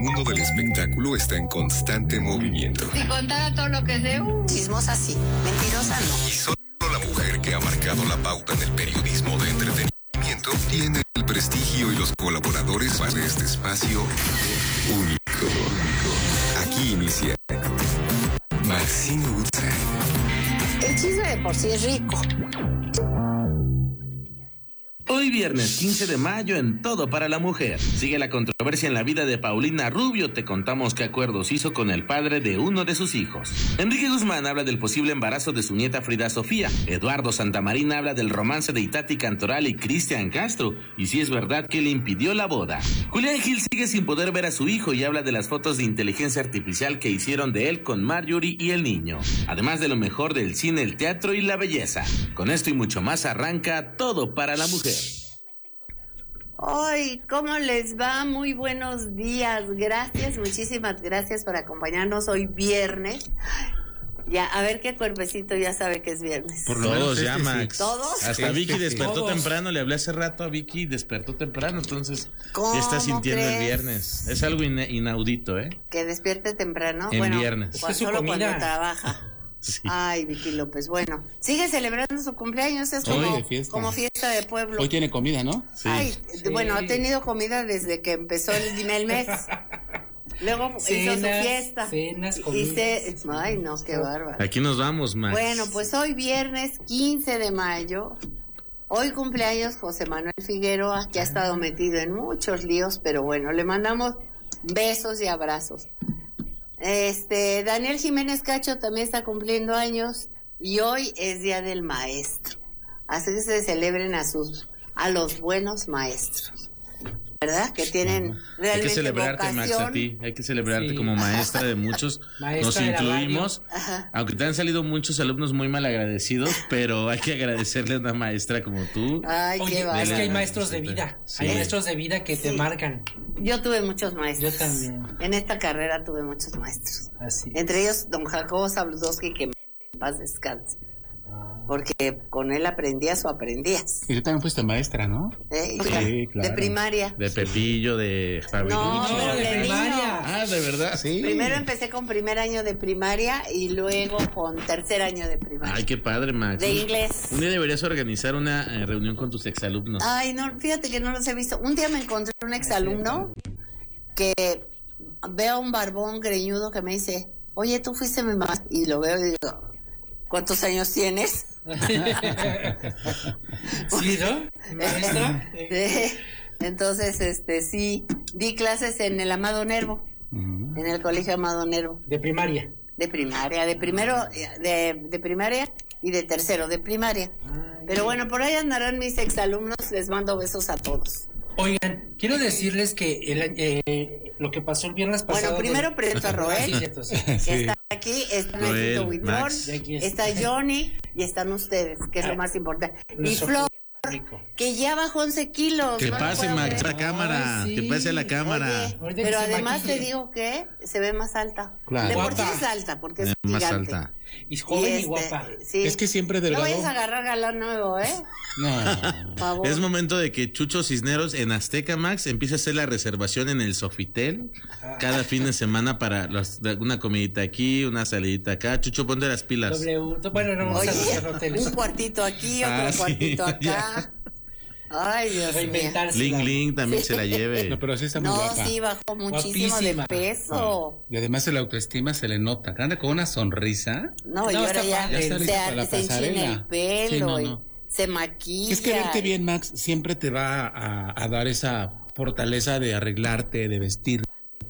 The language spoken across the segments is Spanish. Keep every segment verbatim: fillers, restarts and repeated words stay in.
mundo del espectáculo está en constante movimiento. Si contara todo lo que sé, uh, chismosa sí, mentirosa no. Y solo la mujer que ha marcado la pauta en el periodismo de entretenimiento tiene el prestigio y los colaboradores para este espacio único. Aquí inicia Maxine Woodside. El chisme de por sí es rico. Hoy viernes quince de mayo en Todo para la Mujer. Sigue la controversia en la vida de Paulina Rubio. Te contamos qué acuerdos hizo con el padre de uno de sus hijos. Enrique Guzmán habla del posible embarazo de su nieta Frida Sofía. Eduardo Santamarín habla del romance de Itati Cantoral y Cristian Castro. Y si es verdad que le impidió la boda. Julián Gil sigue sin poder ver a su hijo y habla de las fotos de inteligencia artificial que hicieron de él con Marjorie y el niño. Además de lo mejor del cine, el teatro y la belleza. Con esto y mucho más arranca Todo para la Mujer. Ay, ¿cómo les va? Muy buenos días. Gracias, muchísimas gracias por acompañarnos hoy viernes. Ya, a ver qué cuerpecito ya sabe que es viernes. Por todos ya, Max. ¿Todos? Hasta sí, Vicky sí, despertó todos. temprano, le hablé hace rato a Vicky, despertó temprano, entonces ¿Cómo ya está sintiendo crees? el viernes. Es algo ina- inaudito, ¿eh? Que despierte temprano. En bueno, viernes. Cuando, Es que su solo comida. cuando trabaja. Sí. Ay, Vicky López, bueno, sigue celebrando su cumpleaños, es Hoy como de fiesta. como fiesta de pueblo. Hoy tiene comida, ¿no? Sí. Ay, Sí. bueno, ha tenido comida desde que empezó el, el mes. Luego hizo su Cenas, fiesta. cenas, Y comidas. se- Ay, no, qué bárbaro. Aquí nos vamos, Max. Bueno, pues hoy viernes quince de mayo, hoy cumpleaños José Manuel Figueroa, que ha estado metido en muchos líos, pero bueno, le mandamos besos y abrazos. Este, Daniel Jiménez Cacho también está cumpliendo años y hoy es Día del Maestro. Así que se celebren a sus, a los buenos maestros, ¿verdad? Que tienen Hay realmente que celebrarte, Max, vocación. a ti. Hay que celebrarte Sí. como maestra de muchos. Maestra Nos de la incluimos. Ajá. Aunque te han salido muchos alumnos muy mal agradecidos, pero hay que agradecerle a una maestra como tú. Ay, Oye, qué es que bárbaro. hay maestros de vida. Sí. Hay maestros de vida que te Sí. marcan. Yo tuve muchos maestros. Yo también. En esta carrera tuve muchos maestros. Así. Entre ellos, don Jacobo Zabludowski, que en paz descanse. Porque con él aprendías o aprendías. Y tú también fuiste maestra, ¿no? ¿eh? Sí, claro. De primaria. De Pepillo, de Fabi. No, No, pero de de primaria. niño. Ah, ¿de verdad? Sí. Primero empecé con primer año de primaria y luego con tercer año de primaria. Ay, qué padre, Max. De inglés. Un día deberías organizar una eh, reunión con tus exalumnos. Ay, no, fíjate que no los he visto. Un día me encontré un exalumno que veo a un barbón greñudo que me dice, oye, tú fuiste mi mamá. Y lo veo y digo, ¿cuántos años tienes? ¿Sí, no? ¿Maestra? Sí. Entonces, este, sí, di clases en el Amado Nervo, Ujú. en el colegio Amado Nervo, De primaria. de primaria, de primero, de, de primaria y de tercero, de primaria. Pero bueno, por ahí andarán mis exalumnos, les mando besos a todos. Oigan, quiero decirles que el, eh, lo que pasó el viernes pasado. Bueno, primero de- presento a Ah, Roel. sí, cierto, sí. Que Sí. está aquí, está Roel, Luisito Huitrón, Max. Y aquí está. está Johnny y están ustedes, que es lo Ah, más importante. Y nuestro Flor, público. que ya bajó once kilos. Que no lo pase, puedo Max, creer. la cámara. Ay, sí. Que pase la cámara. Oye, Ahorita que pero se además maquille. te digo que se ve más alta. Claro. De por sí Guapa. es alta, porque es Eh, más gigante. alta. Y joven y, este, guapa. sí. Es que siempre No delgado. vayas a agarrar galán nuevo, ¿eh? No. Por favor. Es momento de que Chucho Cisneros en Azteca, Max, empiece a hacer la reservación en el Sofitel cada fin de semana para los- una comidita aquí, una salidita acá. Chucho, ponte las pilas. W, bueno, no vamos Oye, a hacer hoteles. un cuartito aquí, otro Ah, sí, cuartito acá. ya. Ay, Dios mío. Reinventarse. Ling Ling también se la lleve. No, pero sí está muy No, guapa. sí, bajó muchísimo Guapísima. de peso. Y además el autoestima se le nota. Anda con una sonrisa. No, y No, ahora está ya, padre. Ya está se, lista para la se enchina pasarela. el pelo Sí, no, y no. se maquilla. Es que verte bien, Max, siempre te va a, a dar esa fortaleza de arreglarte, de vestirte,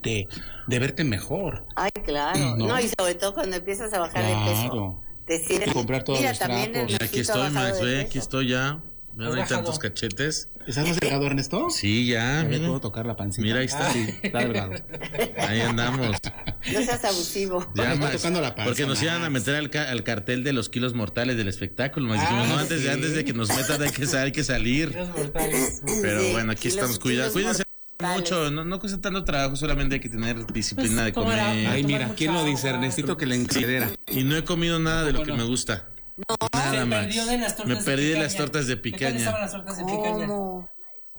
de verte mejor. Ay, claro. No. No, y sobre todo cuando empiezas a bajar de peso. Claro. Te sirve. Comprar todos Mira, los también trapos. el Y aquí Luisito ha estoy, bajado Max, de ve, peso. aquí estoy ya. Me Has doy bajado. tantos cachetes. ¿Estás más delgado, Ernesto? Sí, ya. Ya me Mira, puedo tocar la pancita. Mira, ahí está. Sí, está delgado. Ahí andamos. No seas abusivo. Ya, Me está Max, tocando la panza, porque nos iban a Max. meter al, ca- al cartel de los kilos mortales del espectáculo. Nos dijimos, Ah, no, antes, de, sí. antes de que nos metan hay que, sa- hay que salir. Kilos mortales. Pero Sí, bueno, aquí kilos- estamos cuidados. kilos Cuídense mortales. mucho, no, no cuesta tanto trabajo, solamente hay que tener disciplina Pues, de tomar agua. comer. Ay, Tomar mira, mucha ¿quién lo dice? agua. Ernestito que le encedera. Y no he comido nada de lo que ¿Cómo no? me gusta. Se Nada más. perdió de las tortas Me de perdí de picaña. las tortas de ¿Qué tal picaña. estaban las tortas de picaña? ¿Cómo?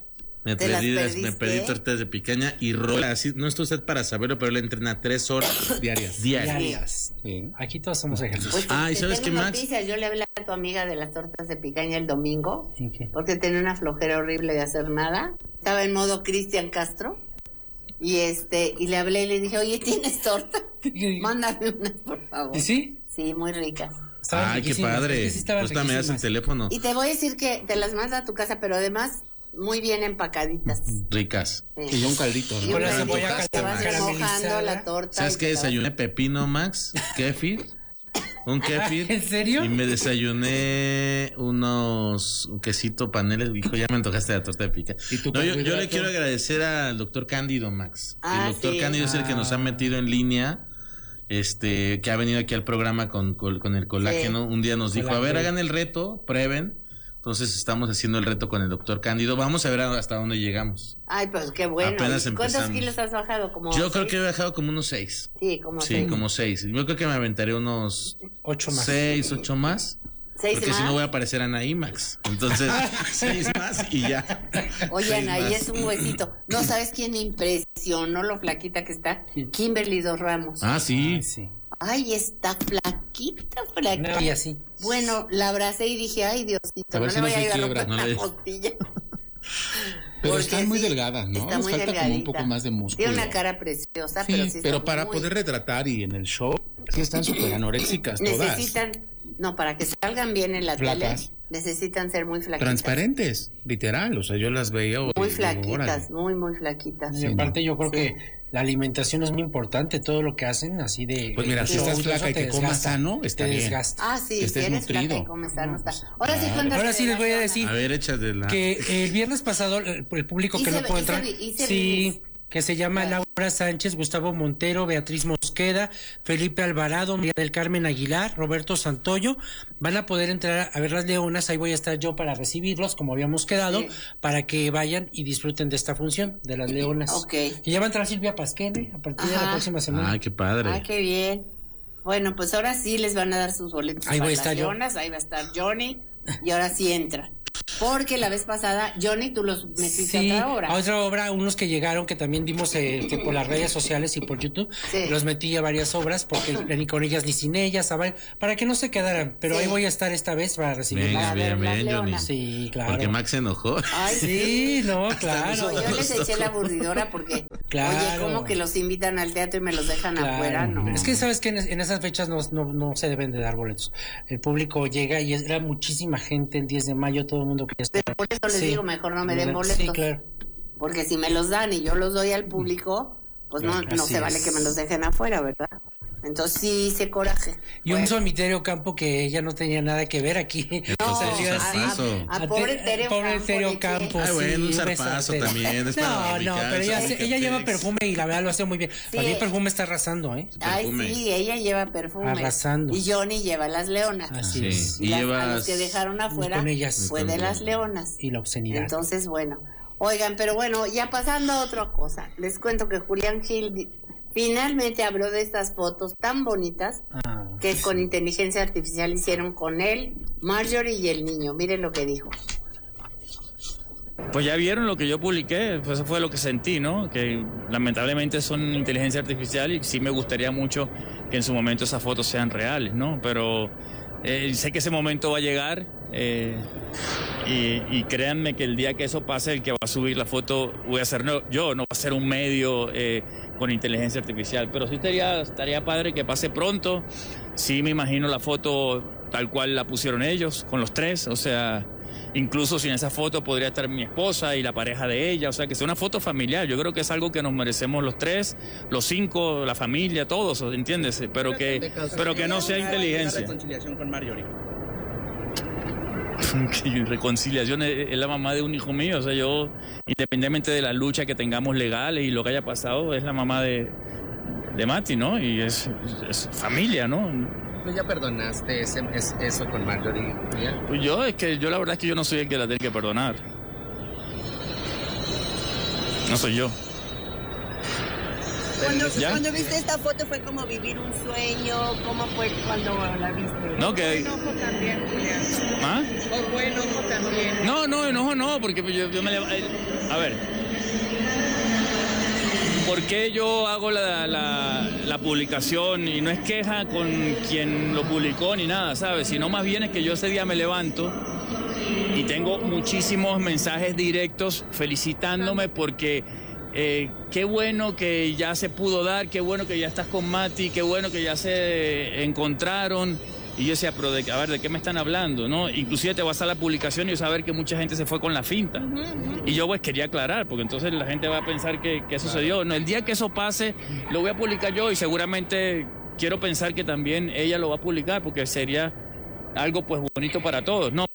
Me ¿Te las perdí, las- perdiste? me perdí tortas de picaña y rola. Así, no está usted para saberlo, pero él entrena tres horas Diarias. diarias. Diarias. Sí. Aquí todos hacemos ejercicio. Pues Ah, ¿y te sabes tengo qué, Max? noticias. Yo le hablé a tu amiga de las tortas de picaña el domingo, ¿En qué? porque tenía una flojera horrible de hacer nada. Estaba en modo Cristian Castro. Y este, y le hablé y le dije, oye, ¿tienes torta? Mándame unas, por favor. ¿Y sí? Sí, muy ricas. Estaban Ay, qué riquísimas, padre. es que sí estaban Pues me das el riquísimas. teléfono. Y te voy a decir que te las manda a tu casa, pero además muy bien empacaditas. Ricas. Sí. Y ya un caldito, Y ¿no? Con la un cebolla caldito, te vas caramelizada. mojando la torta. ¿Sabes y qué te la vas- desayuné? Pepino, Max, kéfir, un kéfir. ¿En serio? Y me desayuné unos un quesito paneles. Dijo, ya me antojaste la torta de pica. ¿Y tu No, yo, yo le carbohidrato? quiero agradecer al doctor Cándido, Max. Ah, el doctor sí. Cándido es el que nos ha metido en línea. Este, que ha venido aquí al programa con, con, con el colágeno. Un día nos dijo, a ver, Colágeno. hagan el reto, prueben. Entonces estamos haciendo el reto con el doctor Cándido. Vamos a ver hasta dónde llegamos. Ay, pues qué bueno. Apenas ¿Y ¿Cuántos empezando. kilos has bajado? Como Yo creo seis? que he bajado como unos seis. Sí, como Sí, seis. como seis. Yo creo que me aventaré unos Ocho más. seis, ocho más. ¿Seis Porque más? si no voy a parecer Anaí, Max. Entonces, seis más y ya. Oye, Seis Ana, ahí más. es un huesito. ¿No sabes quién me impresionó lo flaquita que está? Kimberly Dos Ramos. Ah, sí. Ay, sí. Ay, está flaquita, flaquita. Una y así. Bueno, la abracé y dije, ay, Diosito, A ver no si le no voy a se ir a quiebra, romper no la le- costilla. Pero Porque están muy sí, delgadas, ¿no? está Les muy falta como un delgadita. poco más de músculo. Tiene una cara preciosa, Sí, pero pero, sí está para muy- poder retratar y en el show, sí están súper anoréxicas todas. Necesitan, no, para que salgan bien en la Flacas. tele, necesitan ser muy flaquitas. Transparentes, literal. O sea, yo las veía. Muy y digo, flaquitas, órale. muy, muy flaquitas. Y aparte yo creo Sí. que la alimentación es muy importante, todo lo que hacen así de... Pues mira, si de estás shows, flaca y eso te que comas desgasta, sano, está te bien. desgasta. Ah, sí, Que estés si eres flaca nutrido. y comes sano está. Ahora sí, cuéntame Ahora de sí les la voy a zona. decir A ver, échate la. que el viernes pasado el, el público que Hice- no puede hice entrar, vi- hice sí, release. que se llama Laura Sánchez, Gustavo Montero, Beatriz Mosqueda, Felipe Alvarado, María del Carmen Aguilar, Roberto Santoyo, van a poder entrar a ver las leonas, ahí voy a estar yo para recibirlos, como habíamos quedado, Sí. para que vayan y disfruten de esta función de las leonas. Ok. Y ya va a entrar Silvia Pasquene a partir de Ajá. la próxima semana. Ay, qué padre. Ay, qué bien. Bueno, pues ahora sí les van a dar sus boletos Ahí para voy a las estar yo. leonas, ahí va a estar Johnny, y ahora sí entran. Porque la vez pasada, Johnny, tú los metiste Sí, a otra hora. a otra obra, unos que llegaron, que también vimos eh, que por las redes sociales y por YouTube, Sí. los metí a varias obras, porque ni con ellas ni sin ellas, a ver, para que no se quedaran, pero Sí. ahí voy a estar esta vez para recibirlos. Venga, a ver, bien, las bien, Johnny. leonas. Sí, claro. Porque Max se enojó. Ay, Sí, no, claro. No, yo les eché la aburridora porque, Claro. oye, ¿cómo que los invitan al teatro y me los dejan Claro. afuera? No. Es que sabes que en, en esas fechas no, no, no se deben de dar boletos. El público llega y era muchísima gente el diez de mayo, todo el mundo quería estar. Pero por eso les Sí. digo, mejor no me den boletos. Sí, claro. Porque si me los dan y yo los doy al público, pues no, no Así se vale es. que me los dejen afuera, ¿verdad? Entonces sí hice coraje. Y un Bueno. Solitario Campo que ella no tenía nada que ver aquí. No, Salió a- así. zarpazo. A, a pobre Tereo Pobre Campo Tereo le eché- Campo, Ay, bueno, un sí, zarpazo beso, también, es para No, no, fabricar, pero ella, fabrica ella lleva tex. perfume y la verdad lo hace muy bien. Sí. Para mí el perfume está arrasando, ¿eh? Ay, perfume. sí, ella lleva perfume. Arrasando. Y Johnny lleva las leonas. Así Sí. es. Y Y las- a llevas- los que dejaron afuera Con ellas. fue de las leonas. Y la obscenidad. Entonces, bueno. Oigan, pero bueno, ya pasando a otra cosa. Les cuento que Julián Gil di- finalmente habló de estas fotos tan bonitas Ah, que con inteligencia artificial hicieron con él, Marjorie y el niño. Miren lo que dijo. Pues ya vieron lo que yo publiqué, pues eso fue lo que sentí, ¿no? Que lamentablemente son inteligencia artificial y sí me gustaría mucho que en su momento esas fotos sean reales, ¿no? Pero eh, sé que ese momento va a llegar eh, y, y créanme que el día que eso pase, el que va a subir la foto voy a ser no, yo, no va a ser un medio eh, con inteligencia artificial. Pero sí estaría, estaría padre que pase pronto. Sí me imagino la foto tal cual la pusieron ellos, con los tres, o sea... Incluso si en esa foto podría estar mi esposa y la pareja de ella, o sea, que sea una foto familiar. Yo creo que es algo que nos merecemos los tres, los cinco, la familia, todos, ¿entiendes? Pero que, pero que no sea inteligencia. reconciliación con Marjorie. Que reconciliación es, es la mamá de un hijo mío, o sea, yo, independientemente de la lucha que tengamos legales y lo que haya pasado, es la mamá de, de Mati, ¿no? Y es, es familia, ¿no? ¿Tú ya perdonaste ese, es- eso con Marjorie? ¿Ya? Pues yo, es que yo la verdad es que yo no soy el que la tiene que perdonar. No soy yo. Cuando, ¿Ya? cuando viste esta foto fue como vivir un sueño, ¿cómo fue cuando la viste? No, que... Enojo también, Julián. ¿Ah? O fue enojo también. No, no, enojo no, porque yo, yo me... lev- eh, A ver... ¿Por qué yo hago la, la, la publicación? Y no es queja con quien lo publicó ni nada, ¿sabes? Sino más bien es que yo ese día me levanto y tengo muchísimos mensajes directos felicitándome porque eh, qué bueno que ya se pudo dar, qué bueno que ya estás con Mati, qué bueno que ya se encontraron. Y yo decía, pero de, a ver, ¿de qué me están hablando? ¿No? Inclusive te vas a la publicación y yo saber que mucha gente se fue con la finta. Uh-huh, uh-huh. Y yo pues quería aclarar, porque entonces la gente va a pensar que, que eso sucedió. No, el día que eso pase, lo voy a publicar yo y seguramente quiero pensar que también ella lo va a publicar, porque sería algo pues bonito para todos, ¿no?